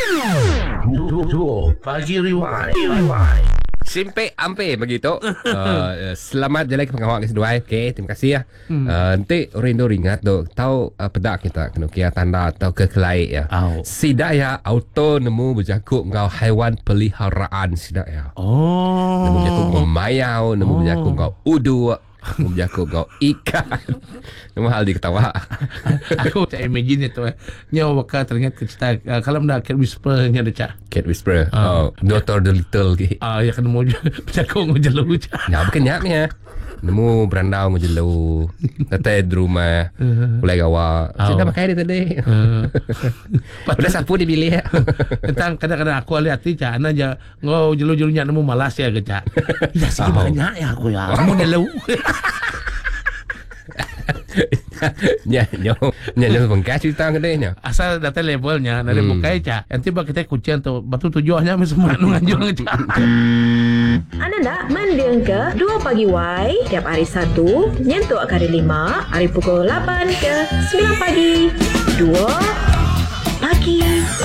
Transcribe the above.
Pagi Rewind. Simpe ampe begitu. Selamat jalan ke pengawal ke sedua. Okey, terima kasih ya. Nanti orang ingat tu tahu pedak kita kena kira tanda atau kekelai ya. Sidak ya auto nemu berjakuk kau haiwan peliharaan sidak ya. Nemu berjakuk kau mayau, nemu berjakuk kau udu, nemu berjakuk kau ikan. Nemu hal diketawa. Aku tak imagine itu. Nyawa bakal teringat ke cerita kalau nak Cat Whisperer nya ada cak. Cat Whisperer. Dr. Dolittle ke. Ya kena mau berjakuk ngejelu cak. Ya bukan nyapnya. Nemu berandau ngejelu. Tete di rumah. Mulai gawa. Saya dah pakai dia tadi. Udah sapu di bilik. Kadang-kadang aku lihat cak ana aja ngau jelu-jelunya nemu malas ya ke cak. Ya sih banyak ya aku ya. Kamu jelu. Nyo bengkas cerita kedainya. Asal data levelnya dari bukai cak. Nanti bak kita kucian tu batu tujuannya semua nganjur cak. Anda nak mendeng ke 2 pagi Y tiap hari Sabtu nyentuh hari 5 hari pukul 8 ke 9 pagi 2 pagi